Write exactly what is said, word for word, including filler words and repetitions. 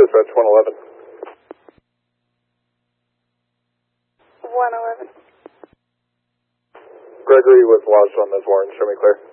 dispatch one eleven. one eleven. Gregory was lodged on this warrant. Show me clear.